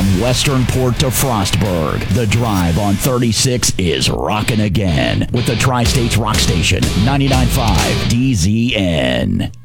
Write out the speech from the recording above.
Westernport to Frostburg, the drive on 36 is rocking again with the Tri-States Rock Station, 99.5 DZN.